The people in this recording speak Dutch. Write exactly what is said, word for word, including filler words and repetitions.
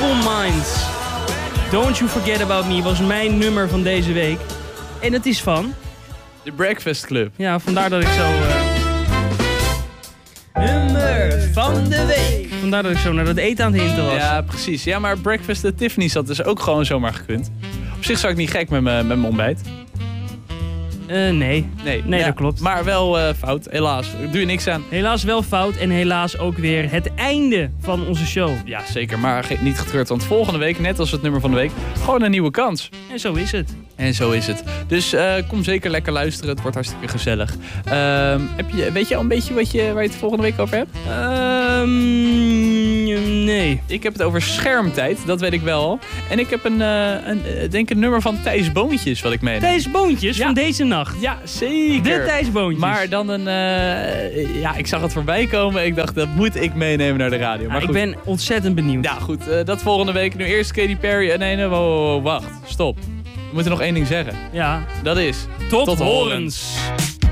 Simple Minds. Don't You Forget About Me was mijn nummer van deze week. En het is van... De Breakfast Club. Ja, vandaar dat ik zo... Uh... Nummer van de week. Vandaar dat ik zo naar dat eten aan het hinten was. Ja, precies. Ja, maar Breakfast at Tiffany's had dus ook gewoon zomaar gekund. Op zich zou ik niet gek met mijn met mijn ontbijt. Uh, nee. Nee, nee ja, dat klopt. Maar wel uh, fout, helaas. Daar doe je niks aan. Helaas wel fout en helaas ook weer het einde van onze show. Ja, zeker. Maar ge- niet getreurd, want volgende week, net als het nummer van de week, gewoon een nieuwe kans. En zo is het. En zo is het. Dus uh, kom zeker lekker luisteren. Het wordt hartstikke gezellig. Uh, heb je, weet je al een beetje wat je, waar je het volgende week over hebt? Um, nee. Ik heb het over schermtijd, dat weet ik wel al. En ik heb een, uh, een uh, denk een nummer van Thijs Boontjes wat ik meeneem. Thijs Boontjes Ja. van deze nacht. Ja, zeker. De Thijs Boontjes. Maar dan een... Uh, ja, ik zag het voorbij komen. Ik dacht, dat moet ik meenemen naar de radio. Maar ja, goed. ik ben ontzettend benieuwd. Ja, goed. Uh, dat volgende week. Nu eerst Katy Perry. En nee, nee, wow, wow, wow, wacht. Stop. We moeten nog één ding zeggen. Ja. Dat is... Tot, Tot horens.